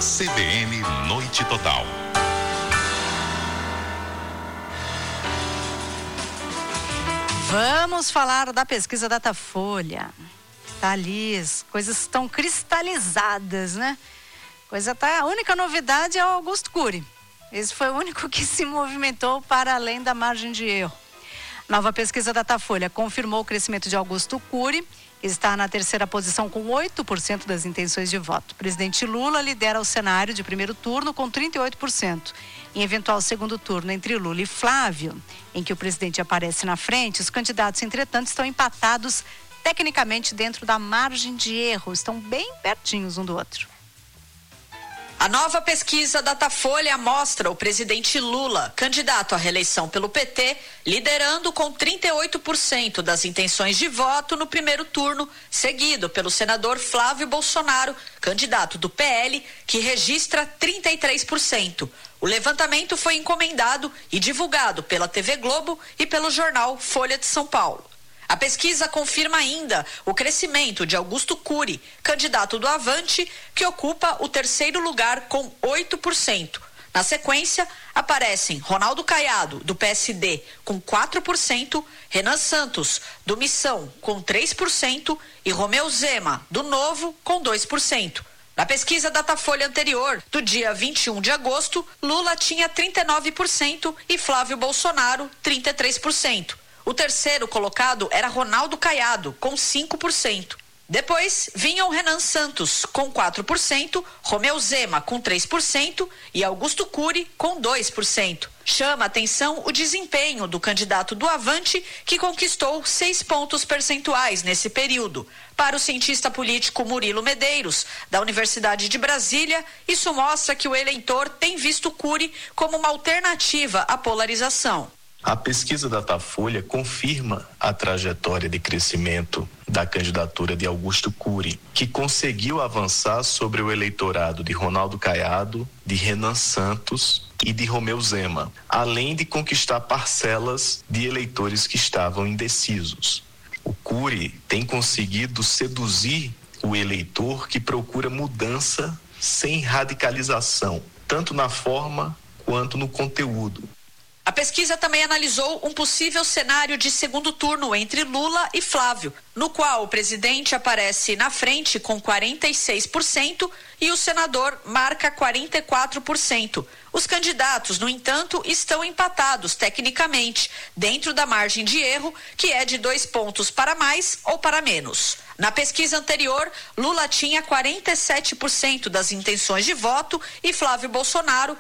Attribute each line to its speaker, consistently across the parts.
Speaker 1: CBN Noite Total.
Speaker 2: Vamos falar da pesquisa Datafolha. Tá ali, as coisas estão cristalizadas, né? A única novidade é o Augusto Cury. Esse foi o único que se movimentou para além da margem de erro. Nova pesquisa Datafolha confirmou o crescimento de Augusto Cury, que está na terceira posição com 8% das intenções de voto. O presidente Lula lidera o cenário de primeiro turno com 38%. Em eventual segundo turno entre Lula e Flávio, em que o presidente aparece na frente, os candidatos, entretanto, estão empatados tecnicamente dentro da margem de erro, estão bem pertinhos um do outro.
Speaker 3: A nova pesquisa Datafolha mostra o presidente Lula, candidato à reeleição pelo PT, liderando com 38% das intenções de voto no primeiro turno, seguido pelo senador Flávio Bolsonaro, candidato do PL, que registra 33%. O levantamento foi encomendado e divulgado pela TV Globo e pelo jornal Folha de São Paulo. A pesquisa confirma ainda o crescimento de Augusto Cury, candidato do Avante, que ocupa o terceiro lugar com 8%. Na sequência, aparecem Ronaldo Caiado, do PSD, com 4%, Renan Santos, do Missão, com 3% e Romeu Zema, do Novo, com 2%. Na pesquisa Datafolha anterior, do dia 21 de agosto, Lula tinha 39% e Flávio Bolsonaro 33%. O terceiro colocado era Ronaldo Caiado, com 5%. Depois vinham Renan Santos, com 4%, Romeu Zema, com 3% e Augusto Cury, com 2%. Chama atenção o desempenho do candidato do Avante, que conquistou 6 pontos percentuais nesse período. Para o cientista político Murilo Medeiros, da Universidade de Brasília, isso mostra que o eleitor tem visto Cury como uma alternativa à polarização.
Speaker 4: A pesquisa Datafolha confirma a trajetória de crescimento da candidatura de Augusto Cury, que conseguiu avançar sobre o eleitorado de Ronaldo Caiado, de Renan Santos e de Romeu Zema, além de conquistar parcelas de eleitores que estavam indecisos. O Cury tem conseguido seduzir o eleitor que procura mudança sem radicalização, tanto na forma quanto no conteúdo.
Speaker 3: A pesquisa também analisou um possível cenário de segundo turno entre Lula e Flávio, no qual o presidente aparece na frente com 46% e o senador marca 44%. Os candidatos, no entanto, estão empatados tecnicamente, dentro da margem de erro, que é de 2 pontos para mais ou para menos. Na pesquisa anterior, Lula tinha 47% das intenções de voto e Flávio Bolsonaro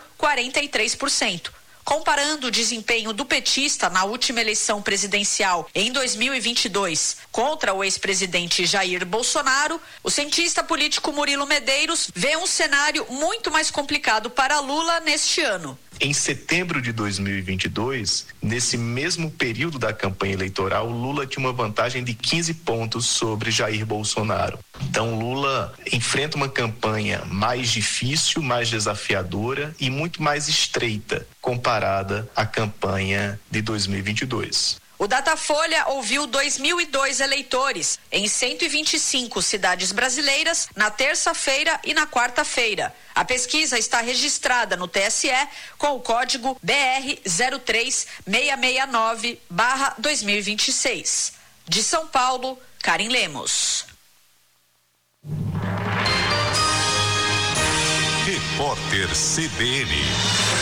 Speaker 3: 43%. Comparando o desempenho do petista na última eleição presidencial em 2022 contra o ex-presidente Jair Bolsonaro, o cientista político Murilo Medeiros vê um cenário muito mais complicado para Lula neste ano.
Speaker 4: Em setembro de 2022, nesse mesmo período da campanha eleitoral, Lula tinha uma vantagem de 15 pontos sobre Jair Bolsonaro. Então, Lula enfrenta uma campanha mais difícil, mais desafiadora e muito mais estreita comparada à campanha de 2022.
Speaker 3: O Datafolha ouviu 2.002 eleitores em 125 cidades brasileiras na terça-feira e na quarta-feira. A pesquisa está registrada no TSE com o código BR 03669/2026. De São Paulo, Karin Lemos.
Speaker 1: Repórter CBN.